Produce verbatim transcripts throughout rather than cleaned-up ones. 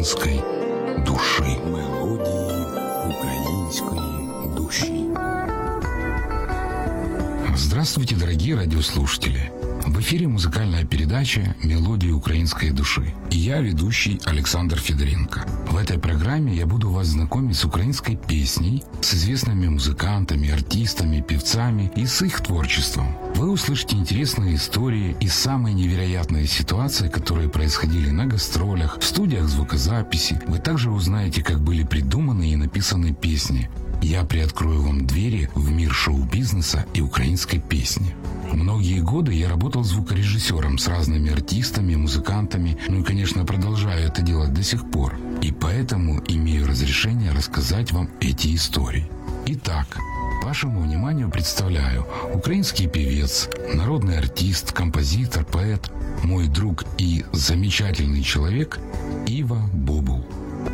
української душі. Мелодії української душі. Здравствуйте, дорогие радиослушатели! В эфире музыкальная передача «Мелодии украинской души». И я, ведущий Александр Федоренко. В этой программе я буду вас знакомить с украинской песней, с известными музыкантами, артистами, певцами и с их творчеством. Вы услышите интересные истории и самые невероятные ситуации, которые происходили на гастролях, в студиях звукозаписи. Вы также узнаете, как были придуманы и написаны песни. Я приоткрою вам двери в мир шоу-бизнеса и украинской песни. Многие годы я работал звукорежиссером с разными артистами, музыкантами, ну и, конечно, продолжаю это делать до сих пор. И поэтому имею разрешение рассказать вам эти истории. Итак, вашему вниманию представляю украинский певец, народный артист, композитор, поэт, мой друг и замечательный человек Ива Бобул.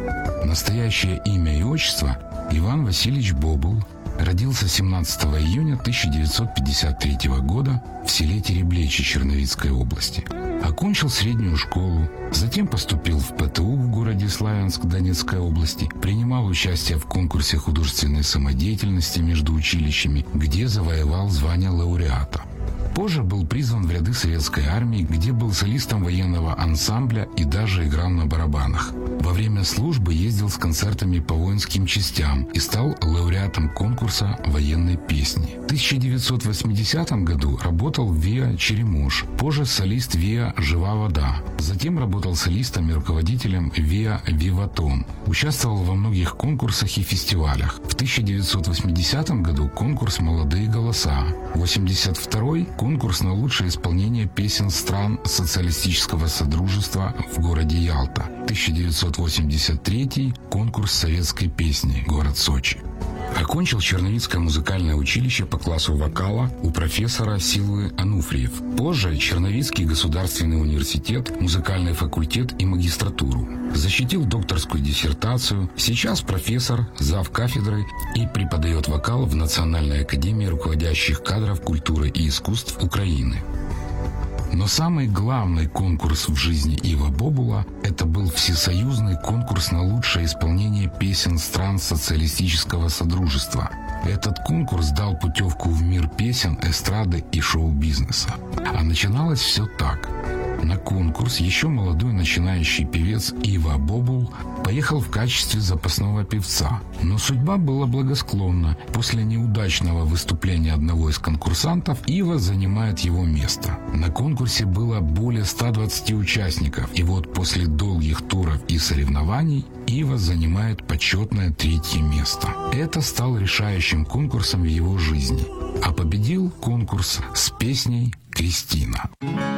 Настоящее имя и отчество Иван Васильевич Бобул. Родился семнадцатого июня тысяча девятьсот пятьдесят третьего года в селе Тереблечи Черновицкой области. Окончил среднюю школу, затем поступил в ПТУ в городе Славянск Донецкой области, принимал участие в конкурсе художественной самодеятельности между училищами, где завоевал звание лауреата. Позже был призван в ряды советской армии, где был солистом военного ансамбля и даже играл на барабанах. Во время службы ездил с концертами по воинским частям и стал лауреатом конкурса военной песни. В тысяча девятьсот восьмидесятом году работал в ВИА «Черемош», позже солист ВИА «Жива вода». Затем работал солистом и руководителем ВИА «Виватон». Участвовал во многих конкурсах и фестивалях. В тысяча девятьсот восьмидесятом году конкурс «Молодые голоса». В восемьдесят втором конкурс на лучшее исполнение песен стран социалистического содружества в городе Ялта. тысяча девятьсот восемьдесят третий конкурс советской песни, город Сочи. Окончил Черновицкое музыкальное училище по классу вокала у профессора Силвы Ануфриев. Позже Черновицкий государственный университет, музыкальный факультет и магистратуру. Защитил докторскую диссертацию. Сейчас профессор, зав. Кафедры и преподает вокал в Национальной академии руководящих кадров культуры и искусств Украины. Но самый главный конкурс в жизни Ива Бобула – это был всесоюзный конкурс на лучшее исполнение песен стран социалистического содружества. Этот конкурс дал путевку в мир песен, эстрады и шоу-бизнеса. А начиналось все так. На конкурс еще молодой начинающий певец Ива Бобул поехал в качестве запасного певца. Но судьба была благосклонна. После неудачного выступления одного из конкурсантов Ива занимает его место. На конкурсе было более ста двадцати участников. И вот после долгих туров и соревнований Ива занимает почетное третье место. Это стало решающим конкурсом в его жизни. А победил конкурс с песней «Кристина».